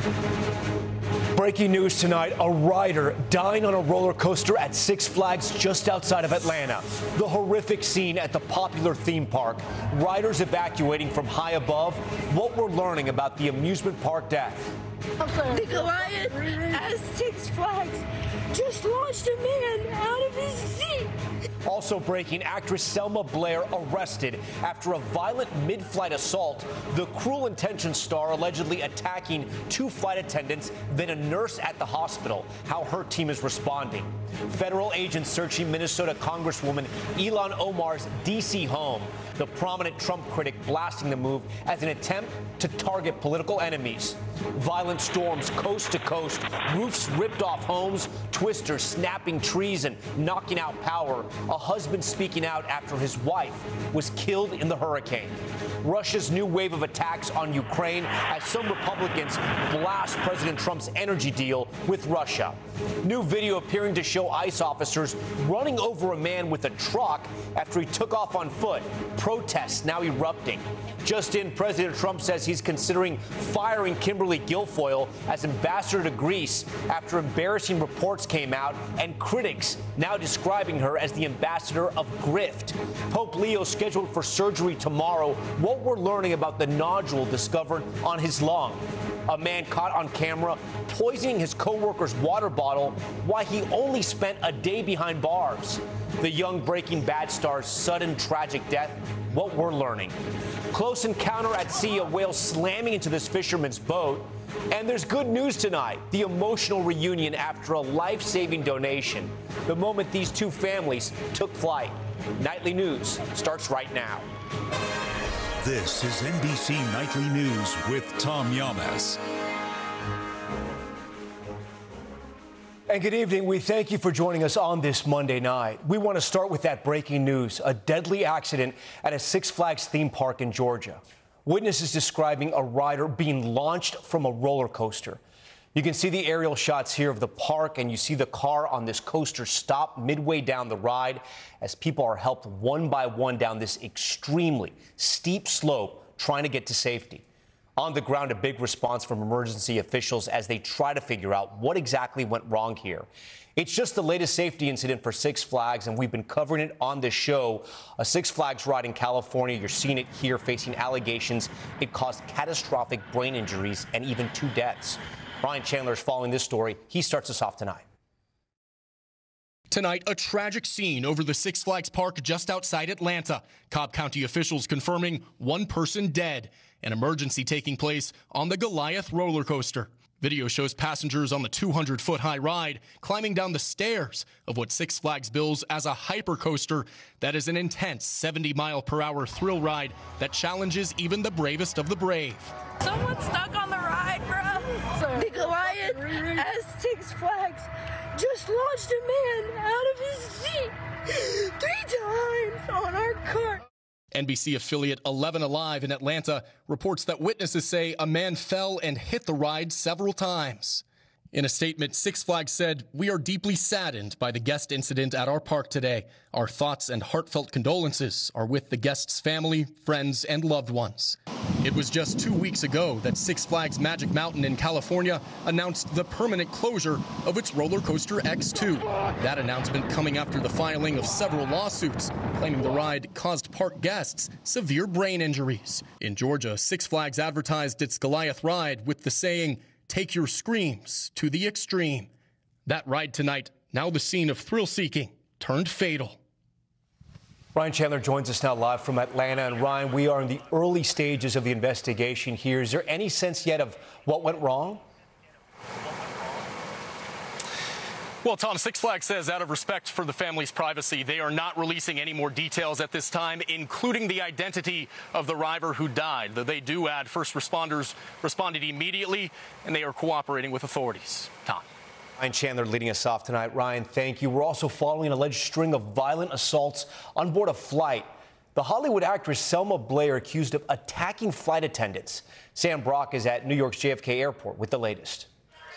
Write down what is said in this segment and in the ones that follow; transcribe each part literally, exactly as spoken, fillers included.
Breaking news tonight, a rider dying on a roller coaster at Six Flags just outside of Atlanta. The horrific scene at the popular theme park. Riders evacuating from high above. What we're learning about the amusement park death. The Goliath at Six Flags just launched a man out of his seat. Also breaking, actress Selma Blair arrested after a violent mid-flight assault. The Cruel Intentions star allegedly attacking two flight attendants, then a nurse at the hospital. How her team is responding. Federal agents searching Minnesota Congresswoman Ilhan Omar's D C home. The prominent Trump critic blasting the move as an attempt to target political enemies. Violent storms coast to coast, roofs ripped off homes, twisters snapping trees and knocking out power. A husband speaking out after his wife was killed in the hurricane. Russia's new wave of attacks on Ukraine as some Republicans blast President Trump's energy deal with Russia. New video appearing to show ICE officers running over a man with a truck after he took off on foot. Protests now erupting. Just in, President Trump says he's considering firing Kimberly Guilfoyle as ambassador to Greece after embarrassing reports came out and critics now describing her as the ambassador of grift. Pope Leo scheduled for surgery tomorrow. What we're learning about the nodule discovered on his lung. A man caught on camera poisoning his co-worker's water bottle while he only spent a day behind bars. The young Breaking Bad star's sudden tragic death. What we're learning. Close encounter at sea, a whale slamming into this fisherman's boat. And there's good news tonight, the emotional reunion after a life-saving donation. The moment these two families took flight. Nightly News starts right now. This is N B C Nightly News with Tom Llamas. And good evening. We thank you for joining us on this Monday night. We want to start with that breaking news, a deadly accident at a Six Flags theme park in Georgia. Witnesses describing a rider being launched from a roller coaster. You can see the aerial shots here of the park, and you see the car on this coaster stop midway down the ride as people are helped one by one down this extremely steep slope trying to get to safety. On the ground, a big response from emergency officials as they try to figure out what exactly went wrong here. It's just the latest safety incident for Six Flags, and we've been covering it on this show. A Six Flags ride in California, you're seeing it here, facing allegations it caused catastrophic brain injuries and even two deaths. Ryan Chandler is following this story. He starts us off tonight. Tonight, a tragic scene over the Six Flags park just outside Atlanta. Cobb County officials confirming one person dead. An emergency taking place on the Goliath roller coaster. Video shows passengers on the two hundred foot high ride climbing down the stairs of what Six Flags bills as a hypercoaster that is an intense seventy mile per hour thrill ride that challenges even the bravest of the brave. Someone's stuck on the ride, bro. The Goliath at Six Flags just launched a man out of his seat three times on our cart. N B C affiliate eleven Alive in Atlanta reports that witnesses say a man fell and hit the ride several times. In a statement, Six Flags said, "We are deeply saddened by the guest incident at our park today. Our thoughts and heartfelt condolences are with the guest's family, friends, and loved ones." It was just two weeks ago that Six Flags Magic Mountain in California announced the permanent closure of its roller coaster X two. That announcement coming after the filing of several lawsuits claiming the ride caused park guests severe brain injuries. In Georgia, Six Flags advertised its Goliath ride with the saying, "Take your screams to the extreme." That ride tonight, now the scene of thrill-seeking, turned fatal. Ryan Chandler joins us now live from Atlanta. And Ryan, we are in the early stages of the investigation here. Is there any sense yet of what went wrong? Well, Tom, Six Flags says out of respect for the family's privacy, they are not releasing any more details at this time, including the identity of the rider who died. Though they do add first responders responded immediately, and they are cooperating with authorities. Tom. Ryan Chandler leading us off tonight. Ryan, thank you. We're also following an alleged string of violent assaults on board a flight. The Hollywood actress Selma Blair accused of attacking flight attendants. Sam Brock is at New York's J F K Airport with the latest.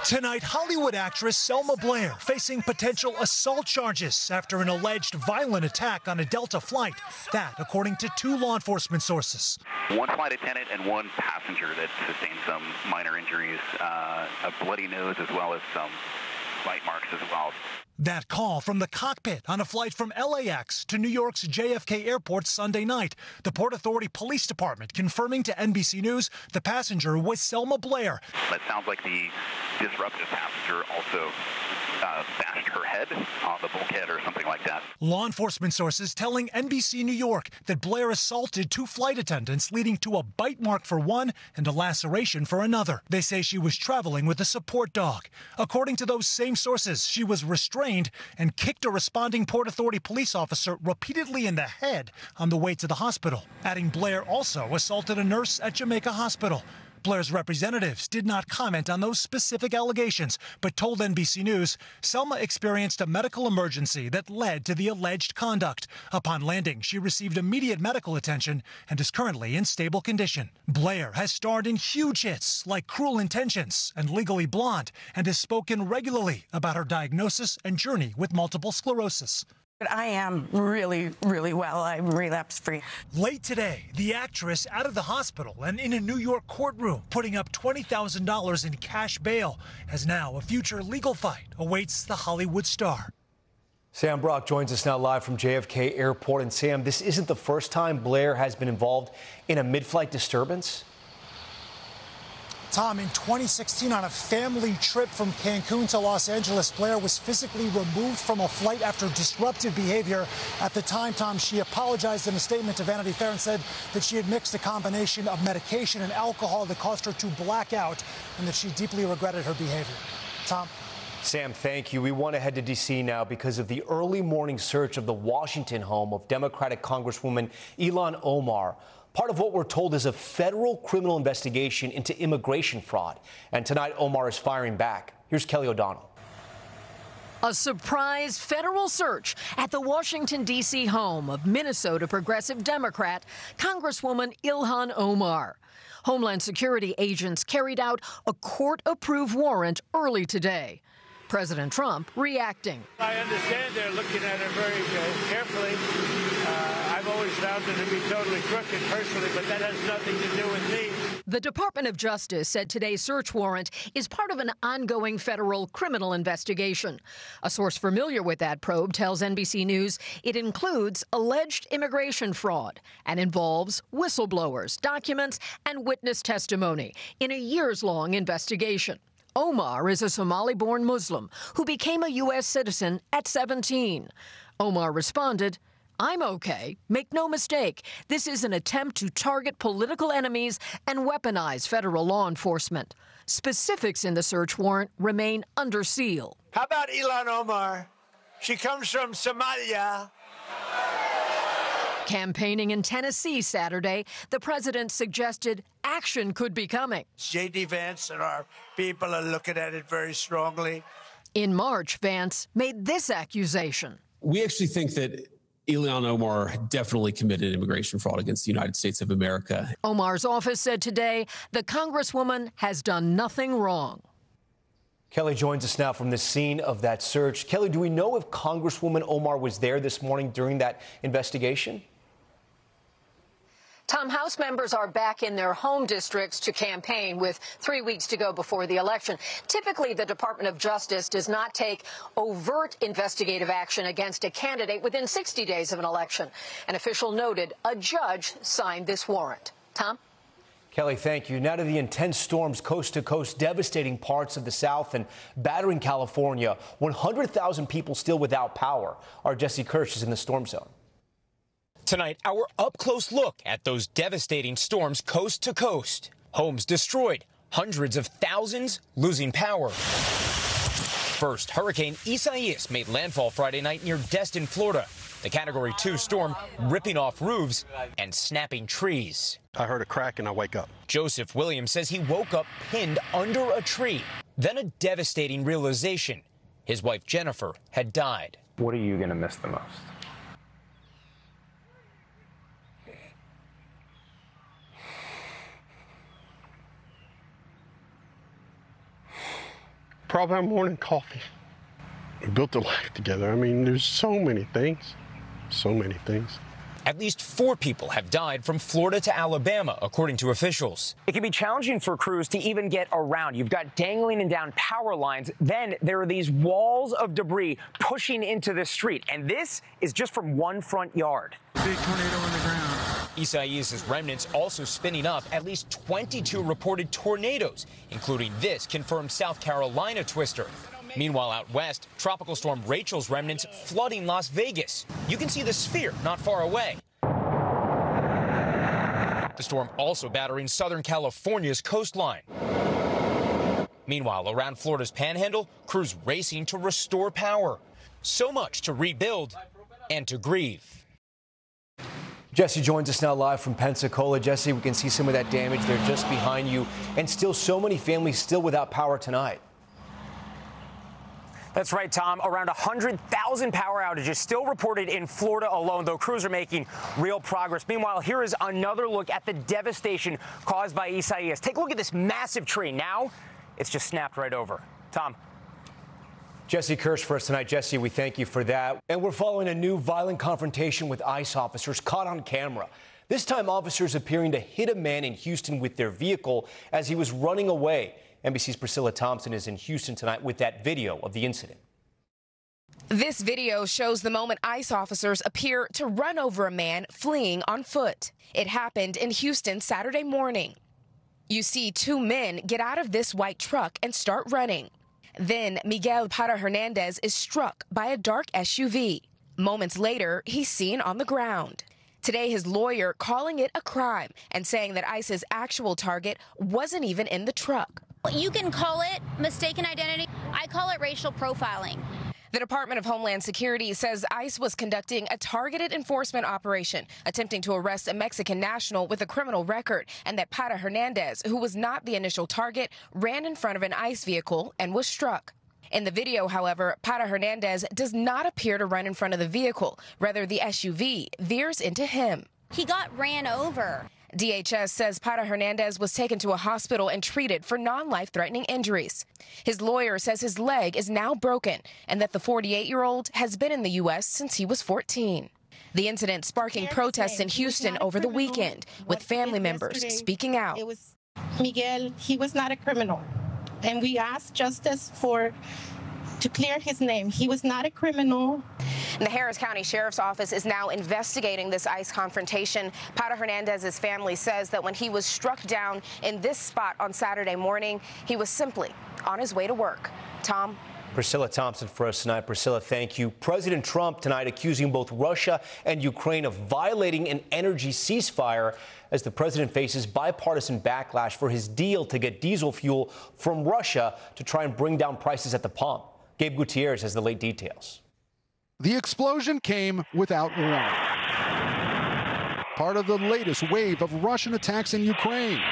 Tonight, Hollywood actress Selma Blair facing potential assault charges after an alleged violent attack on a Delta flight. That, according to two law enforcement sources. One flight attendant and one passenger that sustained some minor injuries, uh, a bloody nose as well as some bite marks as well. That call from the cockpit on a flight from L A X to New York's J F K Airport Sunday night. The Port Authority Police Department confirming to N B C News the passenger was Selma Blair. It sounds like the disruptive passenger also uh, bashed her head on the bulkhead or something like that. Law enforcement sources telling N B C New York that Blair assaulted two flight attendants, leading to a bite mark for one and a laceration for another. They say she was traveling with a support dog. According to those same sources, she was restrained and kicked a responding Port Authority police officer repeatedly in the head on the way to the hospital. Adding Blair also assaulted a nurse at Jamaica Hospital. Blair's representatives did not comment on those specific allegations, but told N B C News Selma experienced a medical emergency that led to the alleged conduct. Upon landing, she received immediate medical attention and is currently in stable condition. Blair has starred in huge hits like Cruel Intentions and Legally Blonde and has spoken regularly about her diagnosis and journey with multiple sclerosis. I am really, really well. I'm relapse-free. Late today, the actress out of the hospital and in a New York courtroom, putting up twenty thousand dollars in cash bail, as now a future legal fight awaits the Hollywood star. Sam Brock joins us now live from J F K Airport. And Sam, this isn't the first time Blair has been involved in a mid-flight disturbance. Tom, in twenty sixteen, on a family trip from Cancun to Los Angeles, Blair was physically removed from a flight after disruptive behavior. At the time, Tom, she apologized in a statement to Vanity Fair and said that she had mixed a combination of medication and alcohol that caused her to black out and that she deeply regretted her behavior. Tom? Sam, thank you. We want to head to D C now because of the early morning search of the Washington home of Democratic Congresswoman Ilhan Omar. Part of what we're told is a federal criminal investigation into immigration fraud. And tonight, Omar is firing back. Here's Kelly O'Donnell. A surprise federal search at the Washington, D C home of Minnesota progressive Democrat Congresswoman Ilhan Omar. Homeland Security agents carried out a court-approved warrant early today. President Trump reacting. I understand they're looking at it very uh, carefully. Uh, I've always found it to be totally crooked personally, but that has nothing to do with me. The Department of Justice said today's search warrant is part of an ongoing federal criminal investigation. A source familiar with that probe tells N B C News it includes alleged immigration fraud and involves whistleblowers, documents, and witness testimony in a years-long investigation. Omar is a Somali-born Muslim who became a U S citizen at seventeen. Omar responded, "I'm okay. Make no mistake, this is an attempt to target political enemies and weaponize federal law enforcement." Specifics in the search warrant remain under seal. How about Ilhan Omar? She comes from Somalia. Campaigning in Tennessee Saturday, the president suggested action could be coming. J D. Vance and our people are looking at it very strongly. In March, Vance made this accusation. We actually think that Ilhan Omar definitely committed immigration fraud against the United States of America. Omar's office said today the Congresswoman has done nothing wrong. Kelly joins us now from the scene of that search. Kelly, do we know if Congresswoman Omar was there this morning during that investigation? Tom, House members are back in their home districts to campaign with three weeks to go before the election. Typically, the Department of Justice does not take overt investigative action against a candidate within sixty days of an election. An official noted a judge signed this warrant. Tom? Kelly, thank you. Now to the intense storms coast to coast, devastating parts of the South and battering California. one hundred thousand people still without power. Our Jesse Kirsch is in the storm zone. Tonight, our up-close look at those devastating storms coast to coast. Homes destroyed, hundreds of thousands losing power. First, Hurricane Isaias made landfall Friday night near Destin, Florida. The Category two storm ripping off roofs and snapping trees. I heard a crack and I wake up. Joseph Williams says he woke up pinned under a tree. Then a devastating realization. His wife Jennifer had died. What are you going to miss the most? probably our morning coffee. We built a life together. I mean, there's so many things, so many things. At least four people have died from Florida to Alabama, according to officials. It can be challenging for crews to even get around. You've got dangling and down power lines. Then there are these walls of debris pushing into the street. And this is just from one front yard. Big tornado on the ground. Isaias's remnants also spinning up at least twenty-two reported tornadoes, including this confirmed South Carolina twister. Meanwhile, out west, Tropical Storm Rachel's remnants flooding Las Vegas. You can see the sphere not far away. The storm also battering Southern California's coastline. Meanwhile, around Florida's panhandle, crews racing to restore power. So much to rebuild and to grieve. Jesse joins us now live from Pensacola. Jesse, we can see some of that damage there just behind you, and still so many families still without power tonight. That's right, Tom. Around one hundred thousand power outages still reported in Florida alone, though crews are making real progress. Meanwhile, here is another look at the devastation caused by Isaias. Take a look at this massive tree. Now, it's just snapped right over. Tom. Jesse Kirsch for us tonight. Jesse, we thank you for that. And we're following a new violent confrontation with ICE officers caught on camera. This time, officers appearing to hit a man in Houston with their vehicle as he was running away. N B C's Priscilla Thompson is in Houston tonight with that video of the incident. This video shows the moment ICE officers appear to run over a man fleeing on foot. It happened in Houston Saturday morning. You see two men get out of this white truck and start running. Then Miguel Para Hernandez is struck by a dark S U V. Moments later, he's seen on the ground. Today, his lawyer calling it a crime and saying that ICE's actual target wasn't even in the truck. You can call it mistaken identity. I call it racial profiling. The Department of Homeland Security says ICE was conducting a targeted enforcement operation, attempting to arrest a Mexican national with a criminal record, and that Para Hernandez, who was not the initial target, ran in front of an ICE vehicle and was struck. In the video, however, Para Hernandez does not appear to run in front of the vehicle. Rather, the S U V veers into him. He got ran over. D H S says Para Hernandez was taken to a hospital and treated for non-life-threatening injuries. His lawyer says his leg is now broken and that the forty-eight-year-old has been in the U S since he was fourteen. The incident sparking protests in Houston over the weekend, with family members speaking out. It was Miguel, he was not a criminal, and we asked justice for to clear his name. He was not a criminal. And the Harris County Sheriff's Office is now investigating this ICE confrontation. Para Hernandez's family says that when he was struck down in this spot on Saturday morning, he was simply on his way to work. Tom. Priscilla Thompson for us tonight. Priscilla, thank you. President Trump tonight accusing both Russia and Ukraine of violating an energy ceasefire as the president faces bipartisan backlash for his deal to get diesel fuel from Russia to try and bring down prices at the pump. Gabe Gutierrez has the late details. The explosion came without warning. Part of the latest wave of Russian attacks in Ukraine.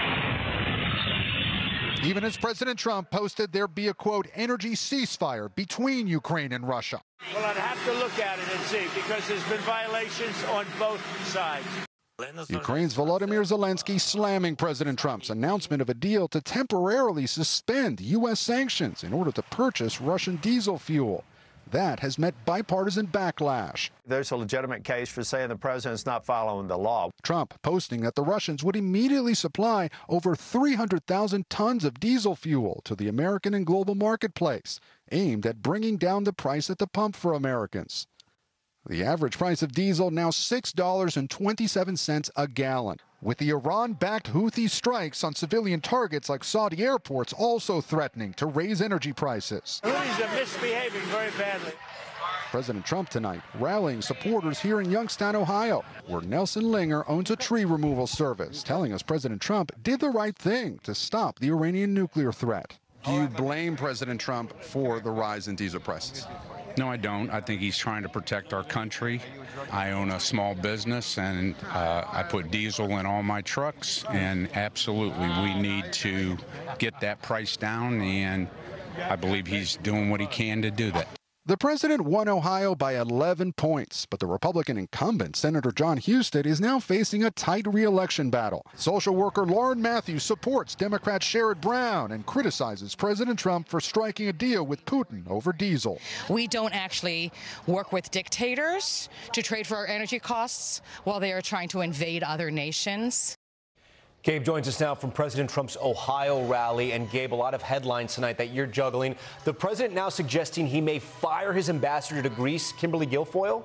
Even as President Trump posted there'd be a, quote, energy ceasefire between Ukraine and Russia. Well, I'd have to look at it and see, because there's been violations on both sides. Ukraine's Volodymyr Zelensky slamming President Trump's announcement of a deal to temporarily suspend U S sanctions in order to purchase Russian diesel fuel. That has met bipartisan backlash. There's a legitimate case for saying the president's not following the law. Trump posting that the Russians would immediately supply over three hundred thousand tons of diesel fuel to the American and global marketplace, aimed at bringing down the price at the pump for Americans. The average price of diesel now six dollars and twenty-seven cents a gallon, with the Iran-backed Houthi strikes on civilian targets like Saudi airports also threatening to raise energy prices. Houthis are misbehaving very badly. President Trump tonight rallying supporters here in Youngstown, Ohio, where Nelson Linger owns a tree removal service, telling us President Trump did the right thing to stop the Iranian nuclear threat. Do you blame President Trump for the rise in diesel prices? No, I don't. I think he's trying to protect our country. I own a small business, and uh, I put diesel in all my trucks, and absolutely we need to get that price down, and I believe he's doing what he can to do that. The president won Ohio by eleven points, but the Republican incumbent, Senator John Husted, is now facing a tight re-election battle. Social worker Lauren Matthews supports Democrat Sherrod Brown and criticizes President Trump for striking a deal with Putin over diesel. We don't actually work with dictators to trade for our energy costs while they are trying to invade other nations. Gabe joins us now from President Trump's Ohio rally. And Gabe, a lot of headlines tonight that you're juggling. The president now suggesting he may fire his ambassador to Greece, Kimberly Guilfoyle.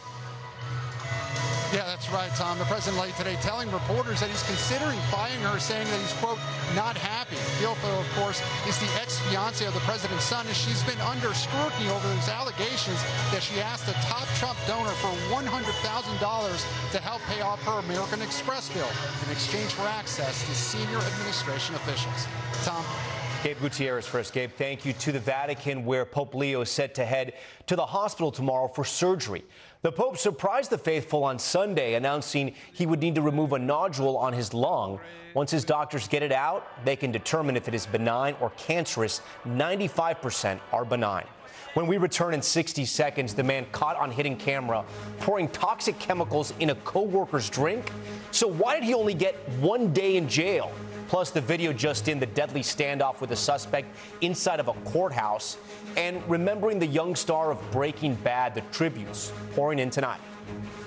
Yeah, that's right, Tom. The president late today telling reporters that he's considering firing her, saying that he's, quote, not happy. Guilfoyle, of course, is the ex-fiancée of the president's son, and she's been under scrutiny over those allegations that she asked a top Trump donor for one hundred thousand dollars to help pay off her American Express bill in exchange for access to senior administration officials. Tom? Gabe Gutierrez first. Gabe, thank you. To the Vatican, where Pope Leo is set to head to the hospital tomorrow for surgery. The Pope surprised the faithful on Sunday, announcing he would need to remove a nodule on his lung. Once his doctors get it out, they can determine if it is benign or cancerous. ninety-five percent are benign. When we return in sixty seconds, the man caught on hidden camera pouring toxic chemicals in a co-worker's drink. So why did he only get one day in jail? Plus, the video just in, the deadly standoff with a suspect inside of a courthouse. And remembering the young star of Breaking Bad, the tributes pouring in tonight.